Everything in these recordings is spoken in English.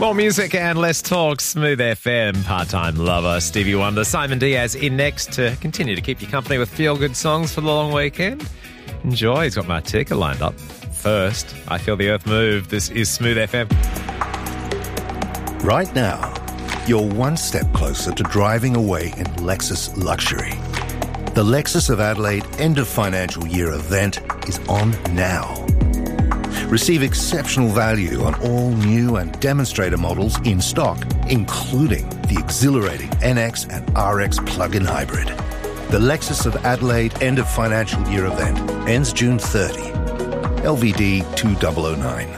More music and less talk. Smooth FM, Part-Time Lover, Stevie Wonder, Simon Diaz in next to continue to keep you company with feel-good songs for the long weekend. Enjoy. He's got Martika lined up. First, I Feel the Earth Move. This is Smooth FM. Right now, you're one step closer to driving away in Lexus luxury. The Lexus of Adelaide end of financial year event is on now. Receive exceptional value on all new and demonstrator models in stock, including the exhilarating NX and RX plug-in hybrid. The Lexus of Adelaide end of financial year event ends June 30. LVD 2009.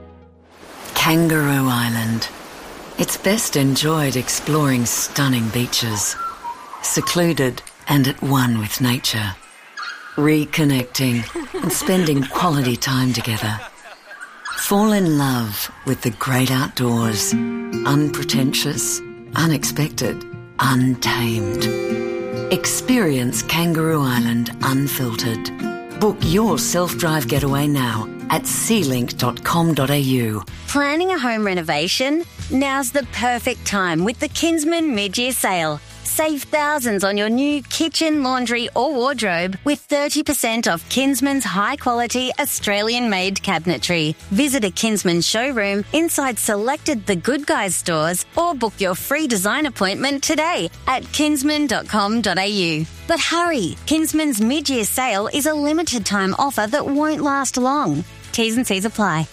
Kangaroo Island. It's best enjoyed exploring stunning beaches, secluded and at one with nature, reconnecting and spending quality time together. Fall in love with the great outdoors, unpretentious, unexpected, untamed. Experience Kangaroo Island unfiltered. Book your self-drive getaway now at sealink.com.au. Planning a home renovation? Now's the perfect time with the Kinsman mid-year sale. Save thousands on your new kitchen, laundry or wardrobe with 30% off Kinsman's high-quality Australian-made cabinetry. Visit a Kinsman showroom inside selected The Good Guys stores or book your free design appointment today at kinsman.com.au. But hurry, Kinsman's mid-year sale is a limited-time offer that won't last long. T's and C's apply.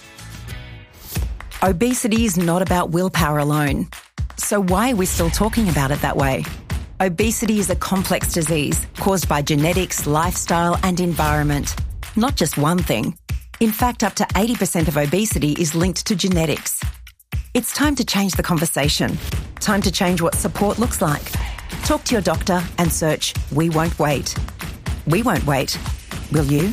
Obesity is not about willpower alone. So why are we still talking about it that way? Obesity is a complex disease caused by genetics, lifestyle and environment. Not just one thing. In fact, up to 80% of obesity is linked to genetics. It's time to change the conversation. Time to change what support looks like. Talk to your doctor and search We Won't Wait. We won't wait. Will you?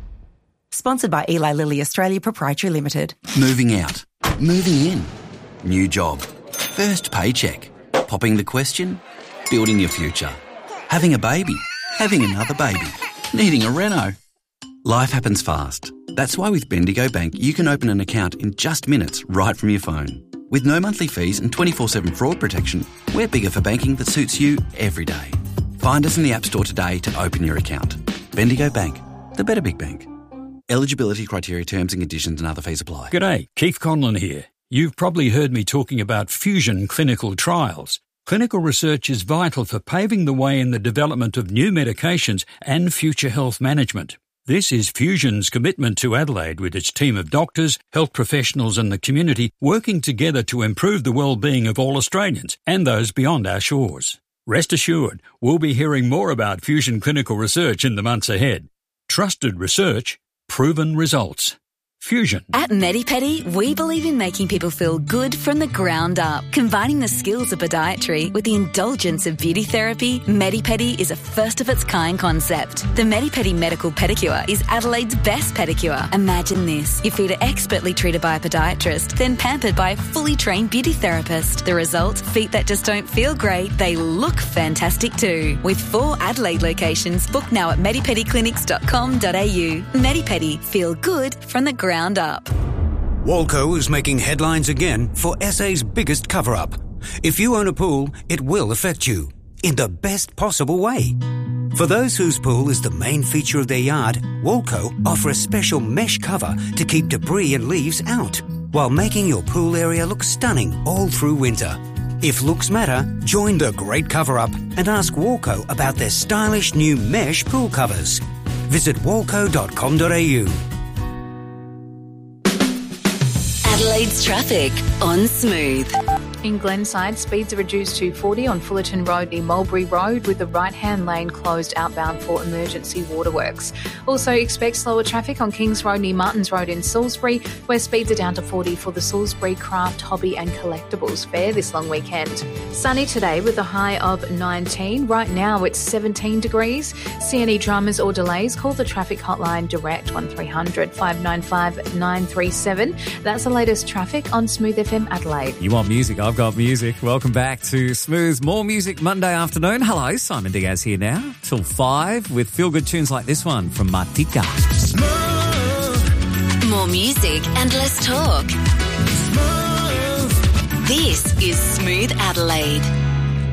Sponsored by Eli Lilly Australia Proprietary Limited. Moving out. Moving in. New job. First paycheck. Popping the question. Building your future. Having a baby. Having another baby. Needing a reno. Life happens fast. That's why with Bendigo Bank you can open an account in just minutes right from your phone. With no monthly fees and 24/7 fraud protection, we're bigger for banking that suits you every day. Find us in the App Store today to open your account. Bendigo Bank. The better big bank. Eligibility criteria, terms and conditions and other fees apply. G'day, Keith Conlon here. You've probably heard me talking about Fusion clinical trials. Clinical research is vital for paving the way in the development of new medications and future health management. This is Fusion's commitment to Adelaide with its team of doctors, health professionals and the community working together to improve the well-being of all Australians and those beyond our shores. Rest assured, we'll be hearing more about Fusion clinical research in the months ahead. Trusted research, proven results. Fusion. At MediPedi, we believe in making people feel good from the ground up. Combining the skills of podiatry with the indulgence of beauty therapy, MediPedi is a first-of-its-kind concept. The MediPedi Medical Pedicure is Adelaide's best pedicure. Imagine this. Your feet are expertly treated by a podiatrist, then pampered by a fully trained beauty therapist. The result? Feet that just don't feel great, they look fantastic too. With 4 Adelaide locations, book now at medipediclinics.com.au. MediPedi. Feel good from the ground up. Walco is making headlines again for SA's biggest cover-up. If you own a pool, it will affect you in the best possible way. For those whose pool is the main feature of their yard, Walco offer a special mesh cover to keep debris and leaves out, while making your pool area look stunning all through winter. If looks matter, join the great cover-up and ask Walco about their stylish new mesh pool covers. Visit walco.com.au. Adelaide's traffic on Smooth. In Glenside, speeds are reduced to 40 on Fullerton Road near Mulberry Road, with the right-hand lane closed outbound for emergency waterworks. Also expect slower traffic on Kings Road near Martins Road in Salisbury, where speeds are down to 40 for the Salisbury Craft, Hobby and Collectibles Fair this long weekend. Sunny today with a high of 19. Right now it's 17 degrees. See any dramas or delays, call the traffic hotline direct 1300 595 937. That's the latest traffic on Smooth FM Adelaide. You want music? I've got music. Welcome back to Smooth's More Music Monday afternoon. Hello, Simon Diaz here now till 5 with feel-good tunes like this one from Martika. More music and less talk. This is Smooth Adelaide.